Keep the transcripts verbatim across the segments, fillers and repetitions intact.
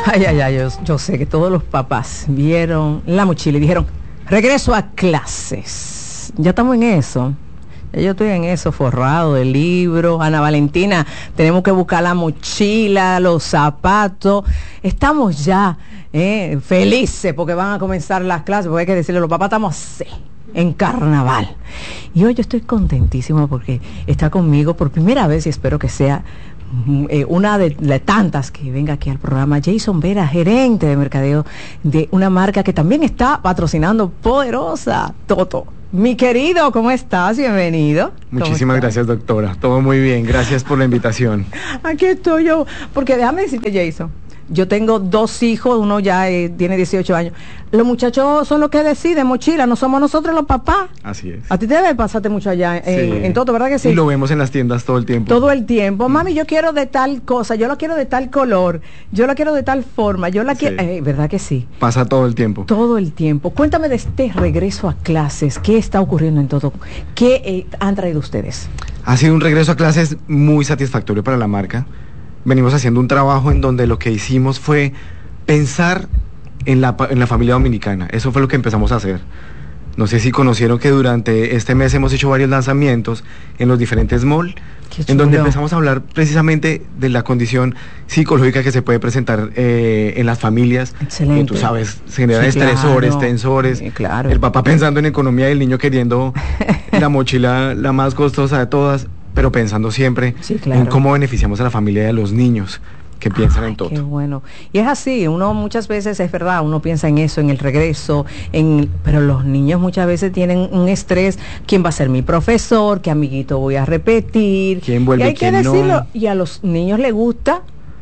Ay, ay, ay, yo, yo sé que todos los papás vieron la mochila y dijeron, regreso a clases. Ya estamos en eso. Ya yo estoy en eso, forrado de libros. Ana Valentina, tenemos que buscar la mochila, los zapatos. Estamos ya eh, felices porque van a comenzar las clases, porque hay que decirle, los papás estamos así, en carnaval. Y hoy yo estoy contentísima porque está conmigo por primera vez y espero que sea Eh, una de, de tantas que venga aquí al programa, Jason Vera, gerente de mercadeo de una marca que también está patrocinando poderosa, Toto. Mi querido, ¿cómo estás? Bienvenido. Muchísimas gracias, doctora. Todo muy bien. Gracias por la invitación. Aquí estoy yo, porque déjame decirte, Jason, yo tengo dos hijos, uno ya eh, tiene dieciocho años. Los muchachos son los que deciden, mochila, no somos nosotros los papás. Así es. A ti te debe pasarte mucho allá en, sí. en Toto, ¿verdad que sí? Y lo vemos en las tiendas todo el tiempo. Todo el tiempo. Mm. Mami, yo quiero de tal cosa, yo la quiero de tal color, yo la quiero de tal forma, yo la quiero... Sí. Eh, ¿Verdad que sí? Pasa todo el tiempo. Todo el tiempo. Cuéntame de este regreso a clases, ¿qué está ocurriendo en Toto? ¿Qué eh, han traído ustedes? Ha sido un regreso a clases muy satisfactorio para la marca. Venimos haciendo un trabajo en donde lo que hicimos fue pensar en la, en la familia dominicana. Eso fue lo que empezamos a hacer. No sé si conocieron que durante este mes hemos hecho varios lanzamientos en los diferentes malls, en donde empezamos a hablar precisamente de la condición psicológica que se puede presentar eh, en las familias. Excelente. Que tú sabes, genera sí, estresores, claro. tensores. Sí, claro. El papá pensando en economía y el niño queriendo la mochila la más costosa de todas, pero pensando siempre sí, claro. en cómo beneficiamos a la familia y a los niños que piensan Ay, en todo. Qué bueno. Y es así, uno muchas veces, es verdad, uno piensa en eso, en el regreso, en pero los niños muchas veces tienen un estrés, ¿quién va a ser mi profesor? ¿Qué amiguito voy a repetir? ¿Quién vuelve? Y hay ¿quién que decirlo, no? y a los niños les gusta,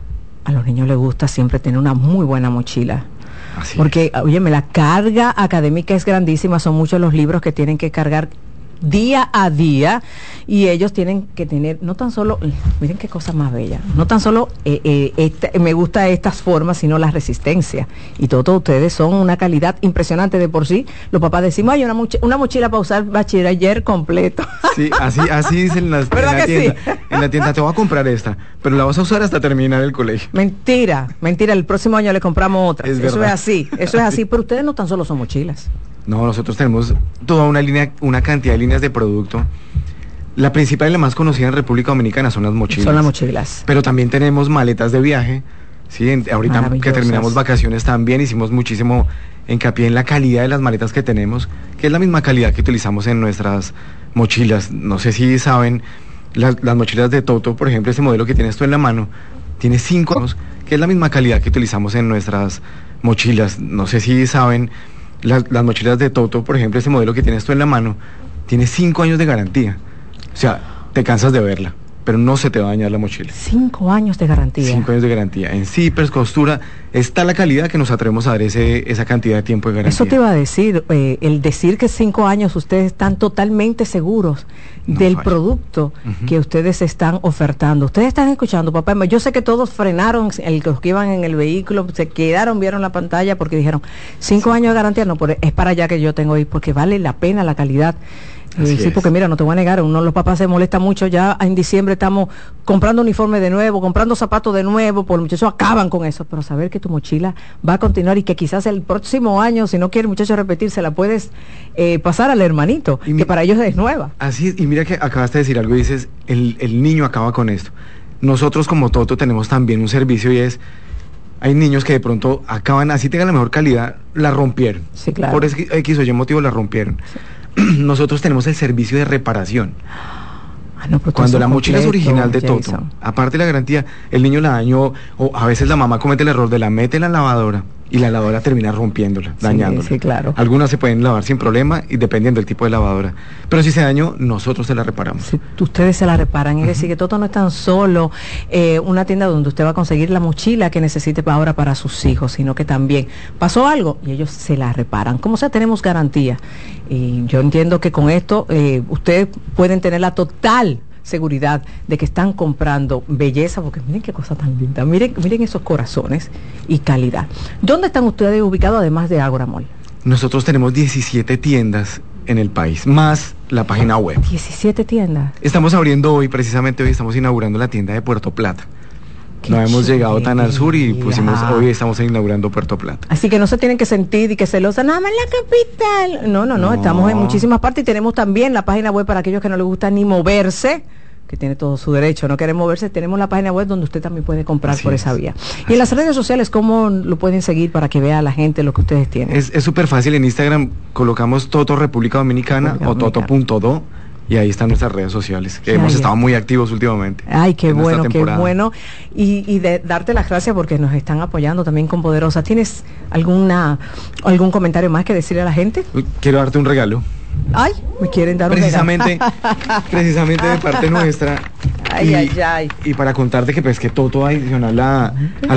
a los niños les gusta siempre tener una muy buena mochila. Así Porque, es. óyeme, la carga académica es grandísima, son muchos los libros que tienen que cargar día a día y ellos tienen que tener no tan solo, miren qué cosa más bella, no tan solo eh, eh, esta, me gusta estas formas, sino la resistencia, y todos ustedes son una calidad impresionante de por sí. Los papás decimos, hay una, moch una mochila para usar bachiller completo. Sí, así, así dicen las, en la tienda. Sí? En la tienda te voy a comprar esta, pero la vas a usar hasta terminar el colegio. Mentira, mentira, el próximo año le compramos otra. Es eso verdad. es así, eso es así, pero ustedes no tan solo son mochilas. No, nosotros tenemos toda una línea, una cantidad de líneas de producto. La principal y la más conocida en República Dominicana son las mochilas. Son las mochilas. Pero también tenemos maletas de viaje. Sí, en, ahorita que terminamos vacaciones también hicimos muchísimo hincapié en la calidad de las maletas que tenemos, que es la misma calidad que utilizamos en nuestras mochilas. No sé si saben, las, las mochilas de Toto, por ejemplo, ese modelo que tienes tú en la mano, tiene cinco años, que es la misma calidad que utilizamos en nuestras mochilas. No sé si saben, las, las mochilas de Toto, por ejemplo, ese modelo que tienes tú en la mano, tiene cinco años de garantía. O sea, te cansas de verla, pero no se te va a dañar la mochila. Cinco años de garantía. Cinco años de garantía. En zippers, costura, está la calidad que nos atrevemos a dar ese, esa cantidad de tiempo de garantía. Eso te iba a decir, eh, el decir que cinco años ustedes están totalmente seguros no del falla. producto uh-huh. que ustedes están ofertando. Ustedes están escuchando, papá. Yo sé que todos frenaron, el, los que iban en el vehículo, se quedaron, vieron la pantalla porque dijeron, cinco sí. años de garantía, no, por, es para allá que yo tengo ahí, porque vale la pena la calidad. Eh, sí, porque mira, no te voy a negar, uno los papás se molesta mucho, ya en diciembre estamos comprando uniforme de nuevo, comprando zapatos de nuevo, por los muchachos acaban con eso, pero saber que tu mochila va a continuar y que quizás el próximo año, si no quiere el muchacho repetir, se la puedes eh, pasar al hermanito, y mi, que para ellos es nueva. Así es, y mira que acabaste de decir algo y dices, el, el niño acaba con esto. Nosotros como Toto tenemos también un servicio y es, hay niños que de pronto acaban, así tengan la mejor calidad, la rompieron. Sí, claro. Por X o Y motivo la rompieron. Sí. Nosotros tenemos el servicio de reparación. Ah, no, cuando la mochila completo, es original de Toto, Jason. Aparte de la garantía, el niño la dañó, o a veces la mamá comete el error de la mete en la lavadora y la lavadora termina rompiéndola, sí, dañándola. Sí, claro. Algunas se pueden lavar sin problema y dependiendo del tipo de lavadora. Pero si se dañó, nosotros se la reparamos. Si ustedes se la reparan, es uh-huh. decir, que Toto no es tan solo eh, una tienda donde usted va a conseguir la mochila que necesite para ahora para sus hijos, sino que también pasó algo y ellos se la reparan. Como sea, tenemos garantía. Y yo entiendo que con esto eh, ustedes pueden tener la total seguridad de que están comprando belleza, porque miren qué cosa tan linda, miren, miren esos corazones y calidad. ¿Dónde están ustedes ubicados además de Ágora Mall? Nosotros tenemos diecisiete tiendas en el país, más la página web. diecisiete tiendas. Estamos abriendo hoy, precisamente hoy estamos inaugurando la tienda de Puerto Plata. Qué no hemos llegado tan al sur y pusimos, hoy estamos inaugurando Puerto Plata. Así que no se tienen que sentir y que celosa, nada más en la capital. No, no, no, no, estamos en muchísimas partes y tenemos también la página web para aquellos que no les gusta ni moverse, que tiene todo su derecho, no quieren moverse, tenemos la página web donde usted también puede comprar Así por es. esa vía. Y en las redes sociales, ¿cómo lo pueden seguir para que vea la gente lo que ustedes tienen? Es súper fácil, en Instagram colocamos Toto República Dominicana República o Toto punto do. Y ahí están nuestras redes sociales, que hemos estado muy activos últimamente. Ay, qué bueno, qué bueno. Y, y de darte las gracias porque nos están apoyando también con Poderosa. ¿Tienes alguna algún comentario más que decirle a la gente? Quiero darte un regalo. Ay, me quieren dar precisamente, un regalo. Precisamente de parte nuestra. Ay, y, ay, ay. Y para contarte que pues que Toto adicional a, a